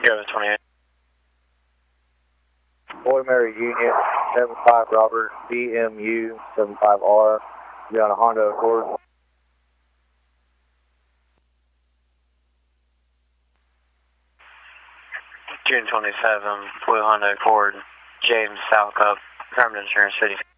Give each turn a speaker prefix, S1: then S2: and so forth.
S1: Go to 28.
S2: Boy Mary Union, 75 Robert, BMU 75R. Be on a Honda Accord.
S1: June 27, Blue Honda Accord, James South Cup, Permanent Insurance City.